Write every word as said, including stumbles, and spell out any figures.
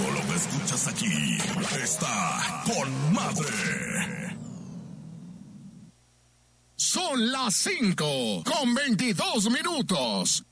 Todo lo que escuchas aquí está con madre. Son las cinco con veintidós minutos.